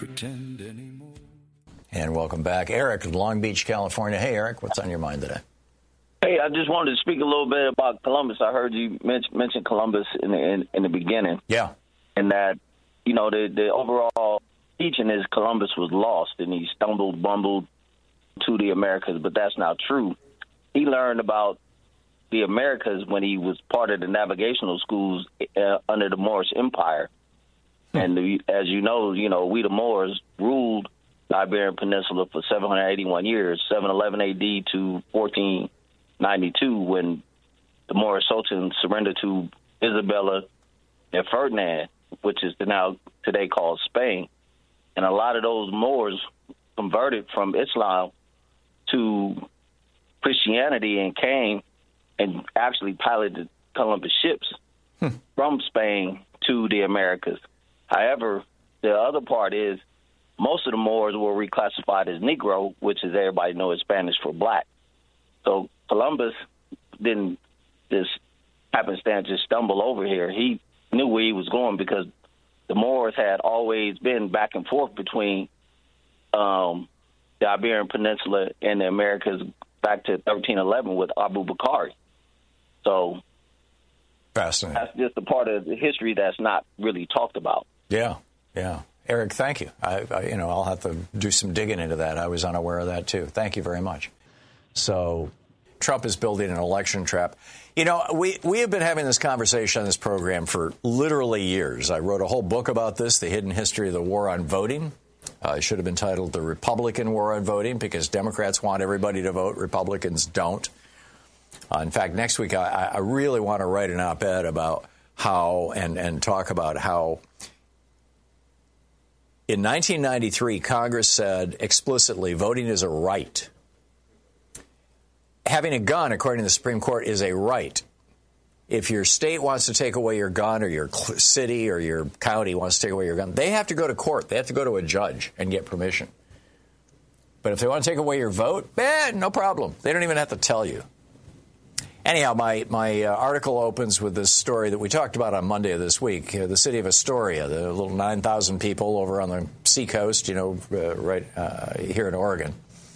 pretend anymore. And welcome back, Eric, Long Beach, California. Hey, Eric, what's on your mind today? Hey, I just wanted to speak a little bit about Columbus. I heard you mention Columbus in the beginning. Yeah. And that, you know, the overall teaching is Columbus was lost and he bumbled to the Americas, but that's not true. He learned about the Americas when he was part of the navigational schools under the Moorish Empire. And as you know, we the Moors ruled the Iberian Peninsula for 781 years, 711 A.D. to 1492, when the Moorish Sultan surrendered to Isabella and Ferdinand, which is now today called Spain. And a lot of those Moors converted from Islam to Christianity and came and actually piloted Columbus ships from Spain to the Americas. However, the other part is most of the Moors were reclassified as Negro, which is everybody knows Spanish for black. So Columbus didn't just happenstance just stumble over here. He knew where he was going because the Moors had always been back and forth between the Iberian Peninsula and the Americas back to 1311 with Abu Bakr. So fascinating. That's just a part of the history that's not really talked about. Yeah. Eric, thank you. I'll have to do some digging into that. I was unaware of that, too. Thank you very much. So Trump is building an election trap. You know, we have been having this conversation on this program for literally years. I wrote a whole book about this, The Hidden History of the War on Voting. It should have been titled The Republican War on Voting, because Democrats want everybody to vote, Republicans don't. In fact, next week, I really want to write an op-ed about how and talk about how in 1993, Congress said explicitly voting is a right. Having a gun, according to the Supreme Court, is a right. If your state wants to take away your gun, or your city or your county wants to take away your gun, they have to go to court. They have to go to a judge and get permission. But if they want to take away your vote, no problem. They don't even have to tell you. Anyhow, my article opens with this story that we talked about on Monday of this week. The city of Astoria, the little 9,000 people over on the seacoast, right here in Oregon.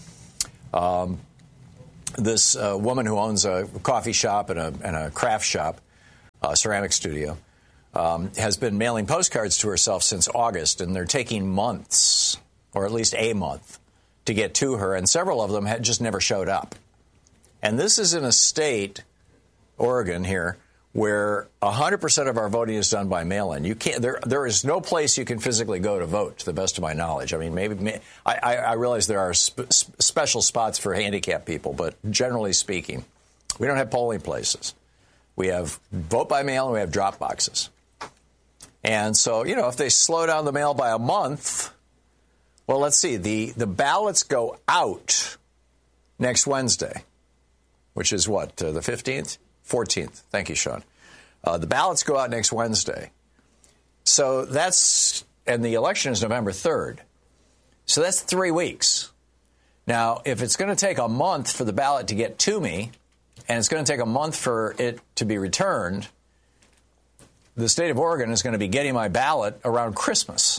This woman who owns a coffee shop and a craft shop, a ceramic studio, has been mailing postcards to herself since August, and they're taking months, or at least a month, to get to her, and several of them had just never showed up. And this is in a state, Oregon here, where 100% of our voting is done by mail-in. You can't. There is no place you can physically go to vote, to the best of my knowledge. I mean, I realize there are special spots for handicapped people, but generally speaking, we don't have polling places. We have vote by mail and we have drop boxes. And so, if they slow down the mail by a month, well, let's see. The ballots go out next Wednesday, which is what, the 15th? 14th. Thank you, Sean. The ballots go out next Wednesday. So and the election is November 3rd. So that's 3 weeks. Now, if it's going to take a month for the ballot to get to me, and it's going to take a month for it to be returned, the state of Oregon is going to be getting my ballot around Christmas.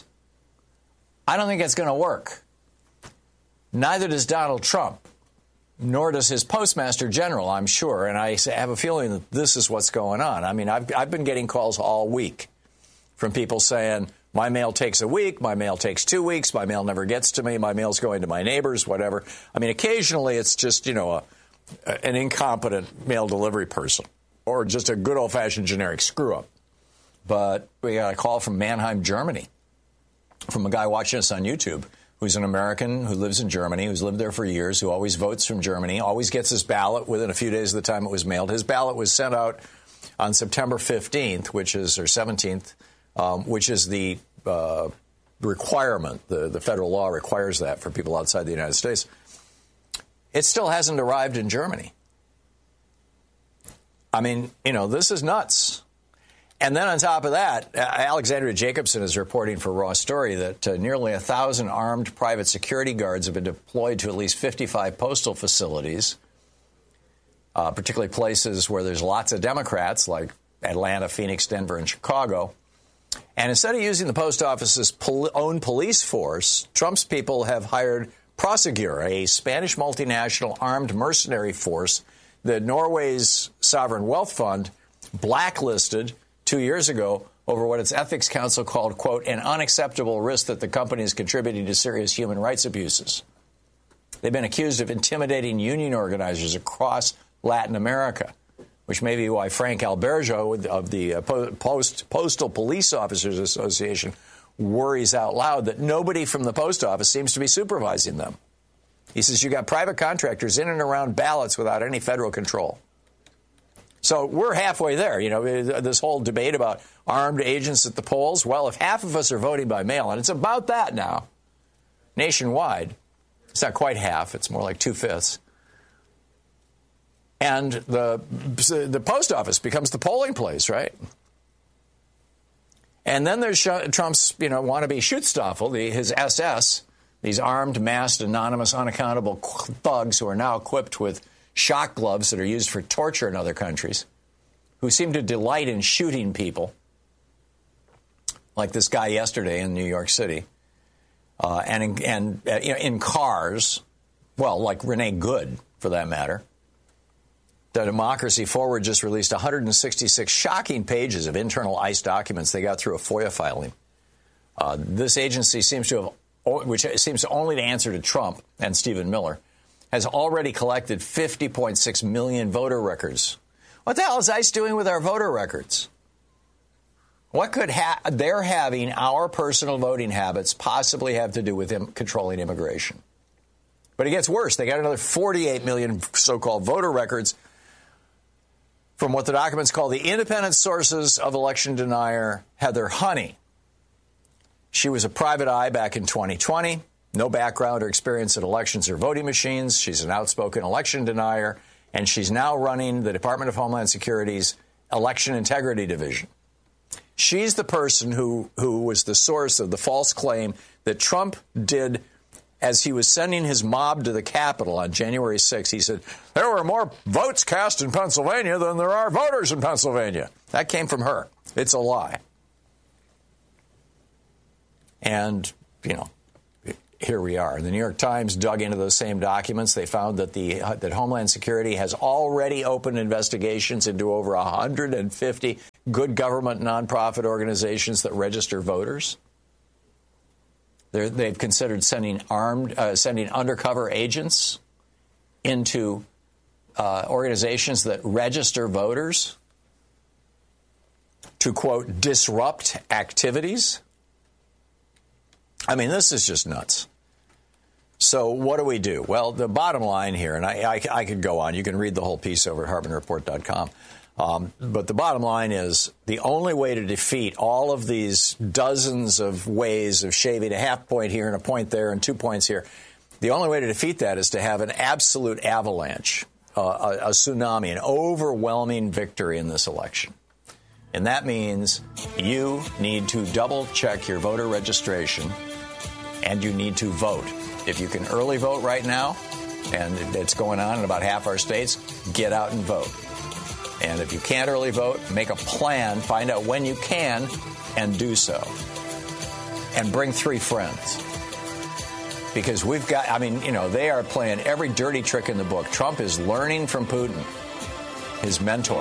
I don't think it's going to work. Neither does Donald Trump. Nor does his postmaster general, I'm sure. And I have a feeling that this is what's going on. I mean, I've been getting calls all week from people saying, my mail takes a week, my mail takes 2 weeks, my mail never gets to me, my mail's going to my neighbors, whatever. I mean, occasionally it's just, an incompetent mail delivery person or just a good old-fashioned generic screw-up. But we got a call from Mannheim, Germany, from a guy watching us on YouTube, who's an American who lives in Germany, who's lived there for years, who always votes from Germany, always gets his ballot within a few days of the time it was mailed. His ballot was sent out on September 15th, or 17th, which is the requirement. The federal law requires that for people outside the United States. It still hasn't arrived in Germany. I mean, this is nuts. And then on top of that, Alexandria Jacobson is reporting for Raw Story that nearly 1,000 armed private security guards have been deployed to at least 55 postal facilities, particularly places where there's lots of Democrats like Atlanta, Phoenix, Denver, and Chicago. And instead of using the post office's own police force, Trump's people have hired Prosegur, a Spanish multinational armed mercenary force that Norway's sovereign wealth fund blacklisted 2 years ago over what its ethics council called, quote, an unacceptable risk that the company is contributing to serious human rights abuses. They've been accused of intimidating union organizers across Latin America, which may be why Frank Alberjo of the Postal Police Officers Association worries out loud that nobody from the post office seems to be supervising them. He says you got private contractors in and around ballots without any federal control. So we're halfway there. You know, this whole debate about armed agents at the polls. Well, if half of us are voting by mail, and it's about that now, nationwide, it's not quite half. It's more like 2/5. And the post office becomes the polling place, right? And then there's Trump's, wannabe Schutzstaffel, his SS, these armed, masked, anonymous, unaccountable thugs who are now equipped with shock gloves that are used for torture in other countries, who seem to delight in shooting people, like this guy yesterday in New York City, and in cars, well, like Renee Good, for that matter. The Democracy Forward just released 166 shocking pages of internal ICE documents they got through a FOIA filing. This agency seems to have, which seems only to answer to Trump and Stephen Miller, has already collected 50.6 million voter records. What the hell is ICE doing with our voter records? What could their having our personal voting habits possibly have to do with controlling immigration? But it gets worse. They got another 48 million so-called voter records from what the documents call the independent sources of election denier Heather Honey. She was a private eye back in 2020, no background or experience in elections or voting machines. She's an outspoken election denier, and she's now running the Department of Homeland Security's Election Integrity Division. She's the person who was the source of the false claim that Trump did as he was sending his mob to the Capitol on January 6th. He said, there were more votes cast in Pennsylvania than there are voters in Pennsylvania. That came from her. It's a lie. And, here we are. The New York Times dug into those same documents. They found that that Homeland Security has already opened investigations into over 150 good government nonprofit organizations that register voters. They've considered sending undercover agents into organizations that register voters to, quote, disrupt activities. I mean, this is just nuts. So what do we do? Well, the bottom line here, and I could go on. You can read the whole piece over at HartmanReport.com. But the bottom line is the only way to defeat all of these dozens of ways of shaving a half point here and a point there and 2 points here, the only way to defeat that is to have an absolute avalanche, a tsunami, an overwhelming victory in this election. And that means you need to double check your voter registration and you need to vote. If you can early vote right now, and it's going on in about half our states, get out and vote. And if you can't early vote, make a plan, find out when you can, and do so. And bring 3 friends. Because we've got, they are playing every dirty trick in the book. Trump is learning from Putin, his mentor.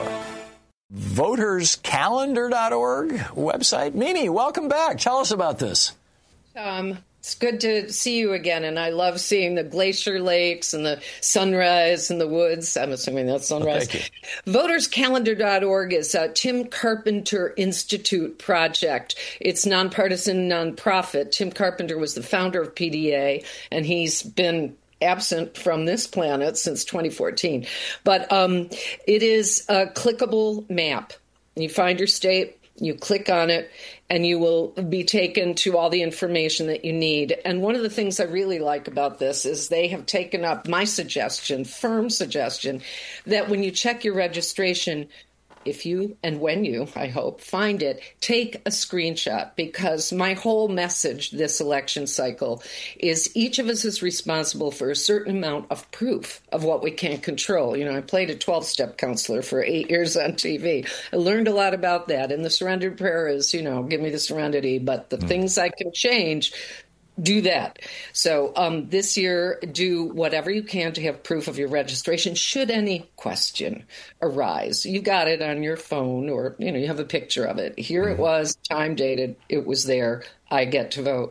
VotersCalendar.org website. Mimi, welcome back. Tell us about this. It's good to see you again, and I love seeing the glacier lakes and the sunrise in the woods. I'm assuming that's sunrise. Thank you. VotersCalendar.org is a Tim Carpenter Institute project. It's nonpartisan, nonprofit. Tim Carpenter was the founder of PDA, and he's been absent from this planet since 2014. But it is a clickable map. You find your state, you click on it, and you will be taken to all the information that you need. And one of the things I really like about this is they have taken up my suggestion, firm suggestion, that when you check your registration, if you, and when you, I hope, find it, take a screenshot, because my whole message this election cycle is each of us is responsible for a certain amount of proof of what we can't control. I played a 12-step counselor for 8 years on TV. I learned a lot about that. And the surrender prayer is, give me the serenity, but the things I can change, do that. So this year, do whatever you can to have proof of your registration should any question arise. You got it on your phone, or, you have a picture of it. Here it was, time dated, it was there. I get to vote.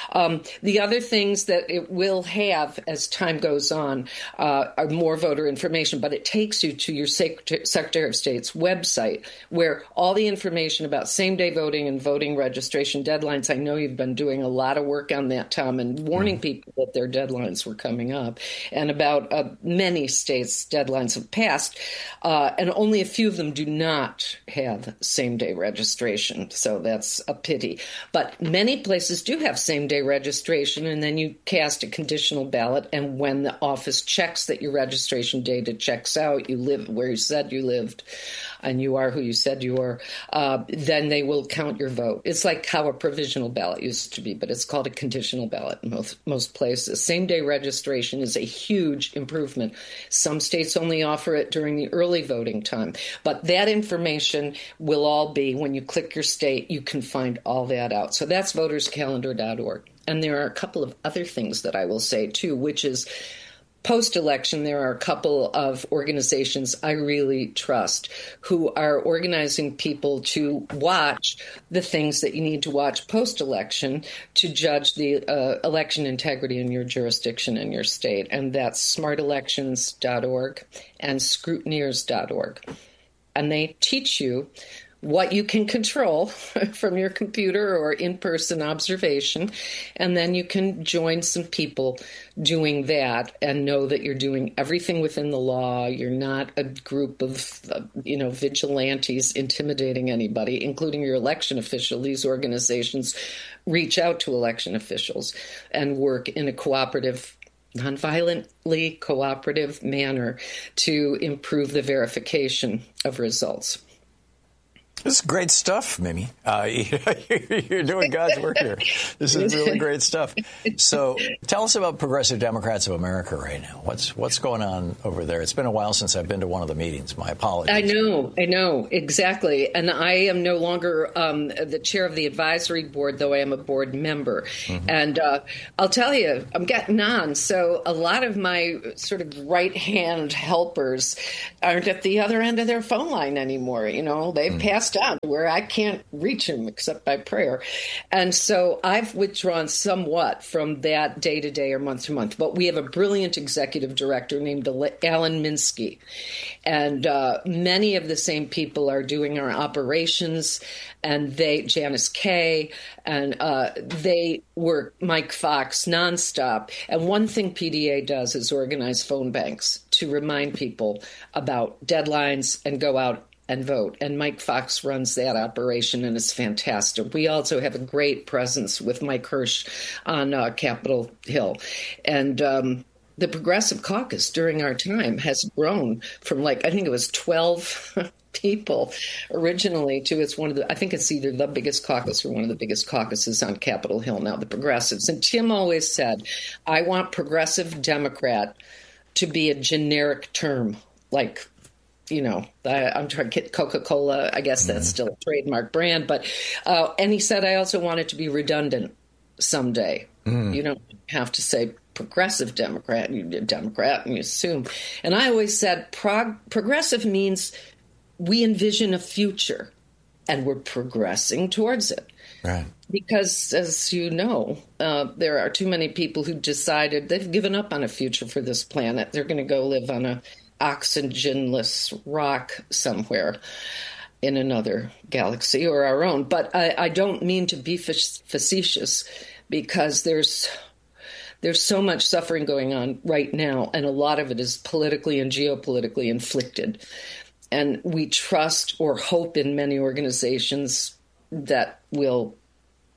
The other things that it will have as time goes on are more voter information, but it takes you to your Secretary of State's website, where all the information about same-day voting and voting registration deadlines. I know you've been doing a lot of work on that, Tom, and warning people that their deadlines were coming up, and about many states' deadlines have passed, and only a few of them do not have same-day registration, so that's a pity. But many places do have same-day registration, and then you cast a conditional ballot, and when the office checks that your registration data checks out, you live where you said you lived, and you are who you said you were, then they will count your vote. It's like how a provisional ballot used to be, but it's called a conditional ballot in most places. Same-day registration is a huge improvement. Some states only offer it during the early voting time, but that information will all be, when you click your state, you can find all that out. So that's voterscalendar.org. And there are a couple of other things that I will say, too, which is post-election, there are a couple of organizations I really trust who are organizing people to watch the things that you need to watch post-election to judge the election integrity in your jurisdiction and your state. And that's smartelections.org and scrutineers.org. And they teach you what you can control from your computer or in-person observation, and then you can join some people doing that and know that you're doing everything within the law. You're not a group of, vigilantes intimidating anybody, including your election official. These organizations reach out to election officials and work in a cooperative, nonviolently cooperative manner to improve the verification of results. This is great stuff, Mimi. You're doing God's work here. This is really great stuff. So tell us about Progressive Democrats of America right now. What's going on over there? It's been a while since I've been to one of the meetings. My apologies. I know, exactly. And I am no longer the chair of the advisory board, though I am a board member. Mm-hmm. And I'll tell you, I'm getting on. So a lot of my sort of right-hand helpers aren't at the other end of their phone line anymore. They've passed on where I can't reach him except by prayer. And so I've withdrawn somewhat from that day-to-day or month-to-month. But we have a brilliant executive director named Alan Minsky. And many of the same people are doing our operations, and Janice Kay, and they work Mike Fox nonstop. And one thing PDA does is organize phone banks to remind people about deadlines and go out and vote. And Mike Fox runs that operation, and it's fantastic. We also have a great presence with Mike Hirsch on Capitol Hill. And the Progressive Caucus during our time has grown from I think it was 12 people originally to I think it's either the biggest caucus or one of the biggest caucuses on Capitol Hill now, the Progressives. And Tim always said, I want Progressive Democrat to be a generic term, I'm trying to get Coca-Cola. I guess that's still a trademark brand. But and he said, I also want it to be redundant someday. You don't have to say Progressive Democrat, you Democrat, and you assume. And I always said progressive means we envision a future, and we're progressing towards it. Right. Because, as you know, there are too many people who decided they've given up on a future for this planet. They're going to go live on a oxygenless rock somewhere in another galaxy or our own. But I don't mean to be facetious, because there's so much suffering going on right now, and a lot of it is politically and geopolitically inflicted. And we trust or hope in many organizations that will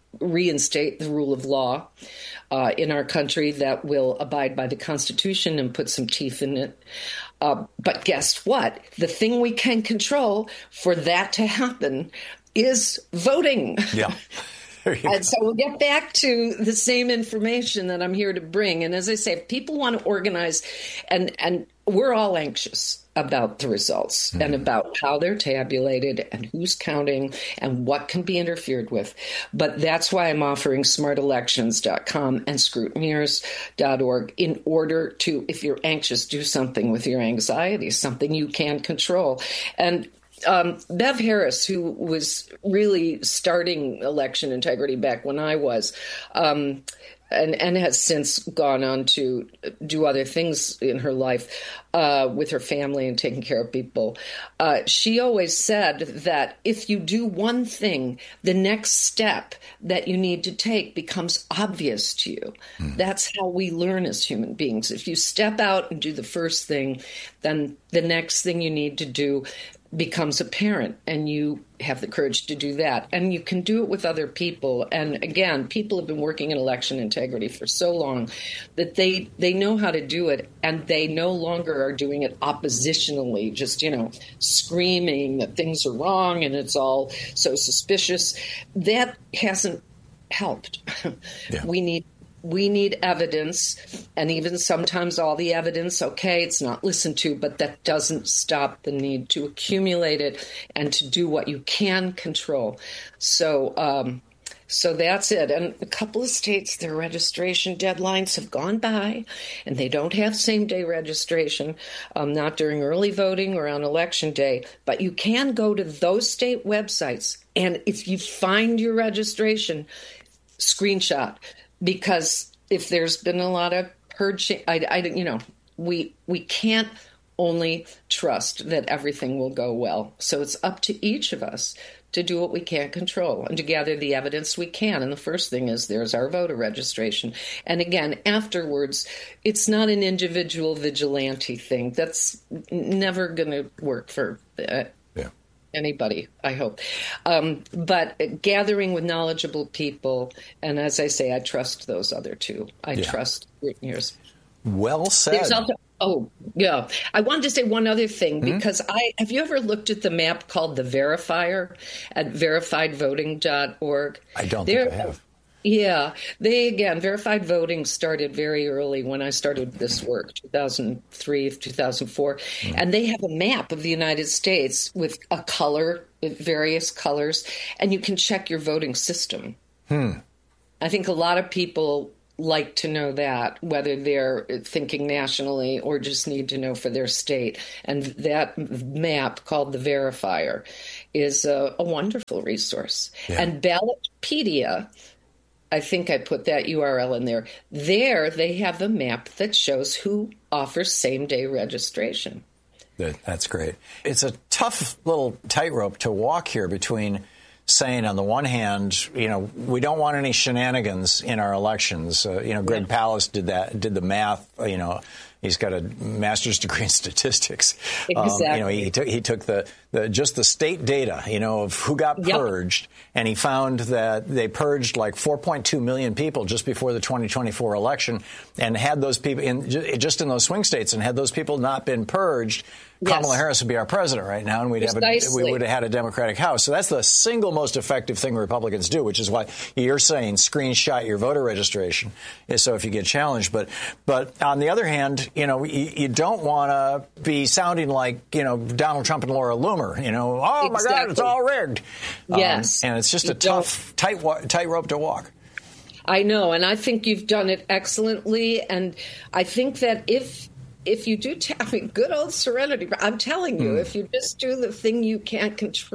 reinstate the rule of law in our country that will abide by the Constitution and put some teeth in it. But guess what? The thing we can control for that to happen is voting. Yeah. And so we'll get back to the same information that I'm here to bring. And as I say, if people want to organize, and we're all anxious about the results and about how they're tabulated and who's counting and what can be interfered with. But that's why I'm offering smartelections.com and scrutineers.org in order to, if you're anxious, do something with your anxiety, something you can control. And Bev Harris, who was really starting election integrity back when I was, and has since gone on to do other things in her life with her family and taking care of people. She always said that if you do one thing, the next step that you need to take becomes obvious to you. That's how we learn as human beings. If you step out and do the first thing, then the next thing you need to do becomes apparent, and you have the courage to do that. And you can do it with other people. And again, people have been working in election integrity for so long that they know how to do it, and they no longer are doing it oppositionally, just, screaming that things are wrong and it's all so suspicious. That hasn't helped. Yeah. We need evidence, and even sometimes all the evidence, okay, it's not listened to, but that doesn't stop the need to accumulate it and to do what you can control. So that's it. And a couple of states, their registration deadlines have gone by, and they don't have same-day registration, not during early voting or on election day. But you can go to those state websites, and if you find your registration, screenshot. Because if there's been a lot of purging, we can't only trust that everything will go well. So it's up to each of us to do what we can't control and to gather the evidence we can. And the first thing is there's our voter registration. And again, afterwards, it's not an individual vigilante thing. That's never going to work for anybody, I hope. But gathering with knowledgeable people, and as I say, I trust those other two. I trust scrutineers. Well said. I wanted to say one other thing, because have you ever looked at the map called the Verifier at verifiedvoting.org? I don't think I have. Yeah, verified voting started very early when I started this work, 2003, 2004. And they have a map of the United States with a color, various colors, and you can check your voting system. I think a lot of people like to know that, whether they're thinking nationally or just need to know for their state. And that map, called the Verifier, is a wonderful resource. Yeah. And Ballotpedia, I think I put that URL in there. There, they have a map that shows who offers same-day registration. That's great. It's a tough little tightrope to walk here between saying, on the one hand, we don't want any shenanigans in our elections. Greg Palast did the math, He's got a master's degree in statistics. Exactly. He took just the state data, of who got purged, and he found that they purged like 4.2 million people just before the 2024 election, and had those people just in those swing states, and had those people not been purged, Kamala Harris would be our president right now, and we would have had a Democratic House. So that's the single most effective thing Republicans do, which is why you're saying screenshot your voter registration, so if you get challenged. But on the other hand, you don't want to be sounding like Donald Trump and Laura Loomer. Oh my God, it's all rigged. Yes, and it's just a tough tightrope to walk. I know, and I think you've done it excellently, and I think that if you do, good old serenity. I'm telling you, if you just do the thing you can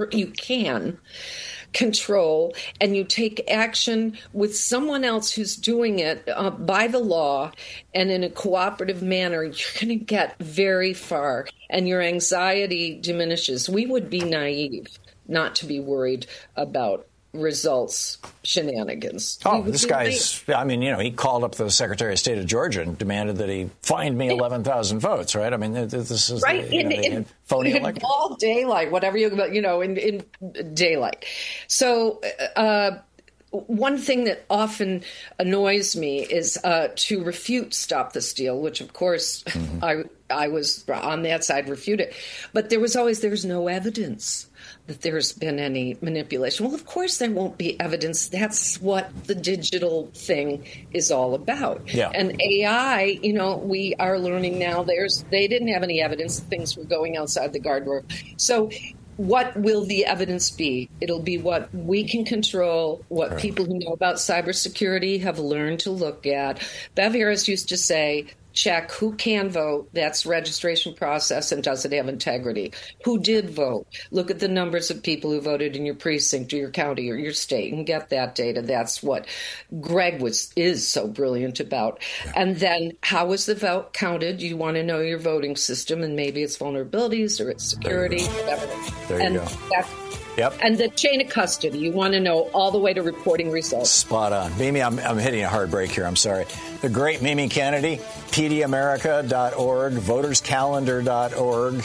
control, and you take action with someone else who's doing it by the law and in a cooperative manner, you're going to get very far, and your anxiety diminishes. We would be naive not to be worried about results shenanigans. This guy's, he called up the Secretary of State of Georgia and demanded that he find me 11,000 votes, right? I mean, this is right in phony election. All daylight, whatever in daylight. So one thing that often annoys me is to refute Stop the Steal, which, of course, I was on that side, refute it. But there's no evidence that there's been any manipulation. Well, of course there won't be evidence. That's what the digital thing is all about. Yeah. And AI, we are learning now they didn't have any evidence that things were going outside the guardrail. So what will the evidence be? It'll be what we can control, what people who know about cybersecurity have learned to look at. Bev Harris used to say, check who can vote, that's registration process, and does it have integrity? Who did vote? Look at the numbers of people who voted in your precinct or your county or your state and get that data. That's what Greg is so brilliant about. Yeah. And then how was the vote counted? You want to know your voting system and maybe its vulnerabilities or its security, whatever. There you go. Yep. And the chain of custody, you want to know all the way to reporting results. Spot on. Mimi, I'm hitting a hard break here. I'm sorry. The great Mimi Kennedy, pdamerica.org, voterscalendar.org,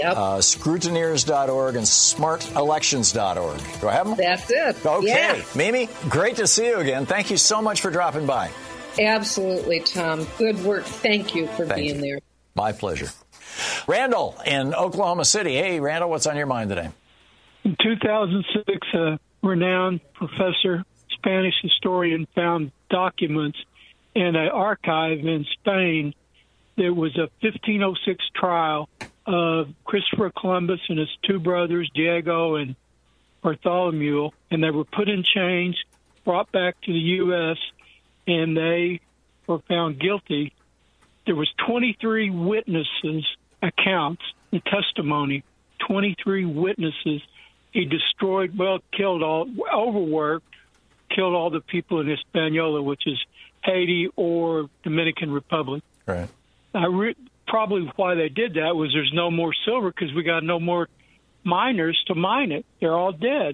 scrutineers.org, and smartelections.org. Do I have them? That's it. Okay. Yeah. Mimi, great to see you again. Thank you so much for dropping by. Absolutely, Tom. Good work. Thank you for being there. My pleasure. Randall in Oklahoma City. Hey, Randall, what's on your mind today? In 2006, a renowned professor, Spanish historian, found documents in an archive in Spain. There was a 1506 trial of Christopher Columbus and his two brothers, Diego and Bartholomew, and they were put in chains, brought back to the U.S., and they were found guilty. There was 23 witnesses' accounts and testimony, 23 witnesses. He killed overworked, killed all the people in Hispaniola, which is Haiti or Dominican Republic. Right. Probably why they did that was there's no more silver because we got no more miners to mine it. They're all dead.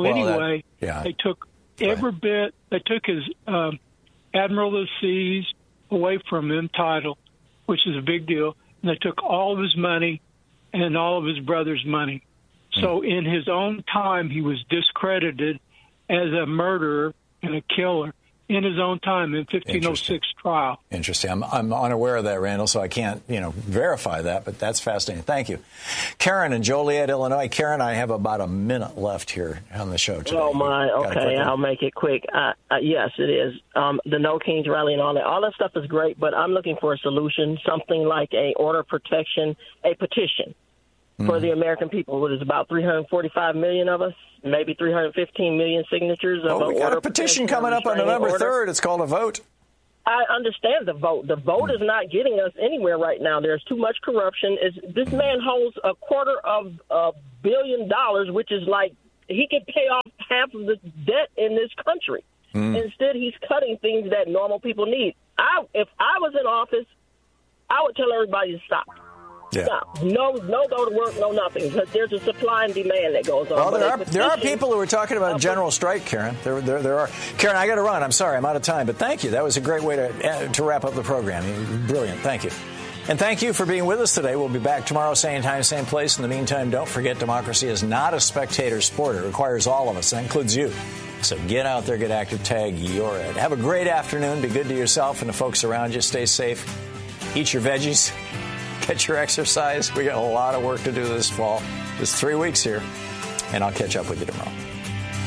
They took every bit. They took his Admiral of the Seas away from him, title, which is a big deal. And they took all of his money and all of his brother's money. So in his own time, he was discredited as a murderer and a killer in his own time in 1506 trial. Interesting. I'm unaware of that, Randall, so I can't, verify that, but that's fascinating. Thank you. Karen in Joliet, Illinois. Karen, I have about a minute left here on the show today. Oh, my. Okay, I'll make it quick. Yes, it is. The No Kings rally and all that stuff is great, but I'm looking for a solution, something like a order of protection, a petition for the American people. What is about 345 million of us, maybe 315 million signatures of we got a petition coming up on November 3rd. It's called a vote. I understand the vote. The vote is not getting us anywhere right now. There's too much corruption. This man holds $250 million, which is like he could pay off half of the debt in this country. Instead, he's cutting things that normal people need. If I was in office, I would tell everybody to stop. Yeah. Stop. No go to work, no nothing, because there's a supply and demand that goes on. Well, there are people who are talking about general strike, Karen. There are. Karen, I got to run. I'm sorry, I'm out of time, but thank you. That was a great way to wrap up the program. Brilliant. Thank you. And thank you for being with us today. We'll be back tomorrow, same time, same place. In the meantime, don't forget democracy is not a spectator sport. It requires all of us. That includes you. So get out there, get active, tag your ed. Have a great afternoon. Be good to yourself and the folks around you. Stay safe. Eat your veggies. Get your exercise. We got a lot of work to do this fall. There's 3 weeks here, and I'll catch up with you tomorrow.